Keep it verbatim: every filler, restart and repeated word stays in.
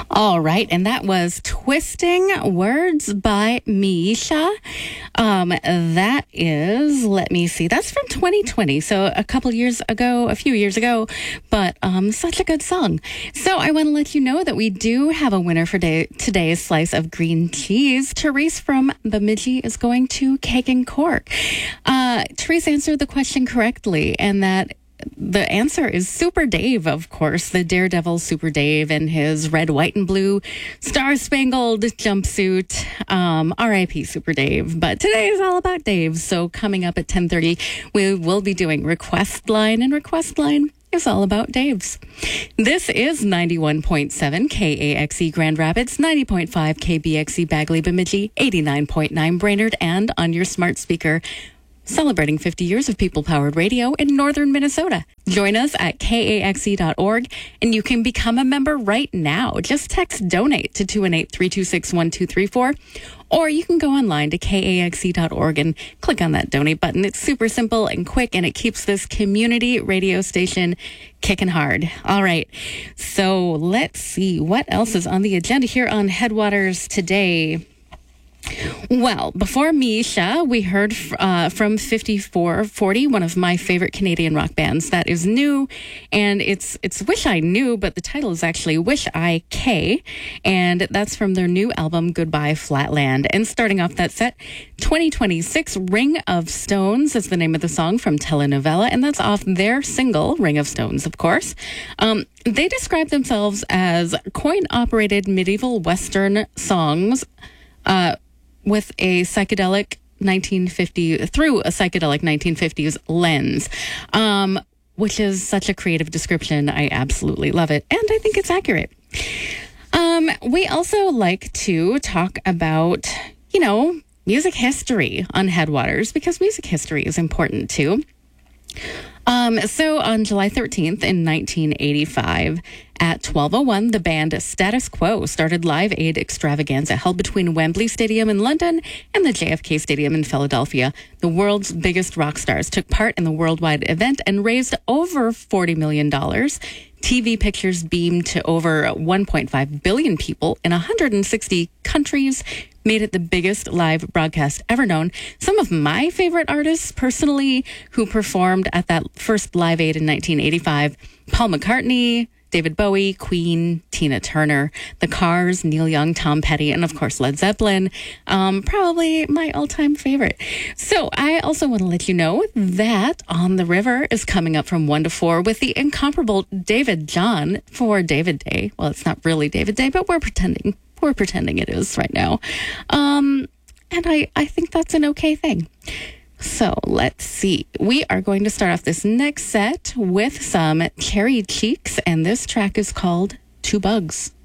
All right, and that was Twisting Words by Misha. Um, that is, let me see, that's from twenty twenty, so a couple years ago, a few years ago, but um, such a good song. So I want to let you know that we do have a winner for day, today's slice of green cheese. Therese from Bemidji is going to Cake and Cork. Uh, Therese answered the question correctly, and that the answer is Super Dave, of course, the Daredevil Super Dave in his red, white, and blue star-spangled jumpsuit. Um, R I P Super Dave. But today is all about Dave. So coming up at ten thirty, we will be doing Request Line, and Request Line is all about Dave's. This is ninety-one point seven K A X E Grand Rapids, ninety point five K B X E Bagley Bemidji, eighty-nine point nine Brainerd, and on your smart speaker, celebrating fifty years of people-powered radio in northern Minnesota. Join us at K A X E dot org, and you can become a member right now. Just text DONATE to two one eight, three two six, one two three four, or you can go online to K A X E dot org and click on that donate button. It's super simple and quick, and it keeps this community radio station kicking hard. All right, so let's see what else is on the agenda here on Headwaters today. Well, before Misha, we heard uh, from fifty-four forty, one of my favorite Canadian rock bands that is new, and it's it's Wish I Knew, but the title is actually Wish I K, and that's from their new album, Goodbye Flatland. And starting off that set, twenty twenty-six, Ring of Stones is the name of the song from Telenovela, and that's off their single, Ring of Stones, of course. Um, they describe themselves as coin-operated medieval Western songs, uh, with a psychedelic nineteen fifty through a psychedelic nineteen fifties lens, um, which is such a creative description. I absolutely love it, and I think it's accurate. Um, we also like to talk about, you know, music history on Headwaters, because music history is important too. Um, so on July thirteenth in nineteen eighty-five, at twelve oh one, the band Status Quo started Live Aid extravaganza held between Wembley Stadium in London and the J F K Stadium in Philadelphia. The world's biggest rock stars took part in the worldwide event and raised over forty million dollars. T V pictures beamed to over one point five billion people in one hundred sixty countries, made it the biggest live broadcast ever known. Some of my favorite artists, personally, who performed at that first Live Aid in nineteen eighty-five, Paul McCartney, David Bowie, Queen, Tina Turner, The Cars, Neil Young, Tom Petty, and of course Led Zeppelin. Um, probably my all-time favorite. So I also want to let you know that On the River is coming up from one to four with the incomparable David John for David Day. Well, it's not really David Day, but we're pretending. We're pretending it is right now. Um, and I, I think that's an okay thing. So let's see. We are going to start off this next set with some Cherry Cheeks, and this track is called Two Bugs.